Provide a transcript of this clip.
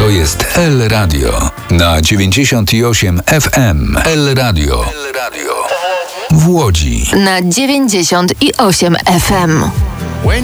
jest El Radio na 98 FM. El Radio w Łodzi na 98 FM.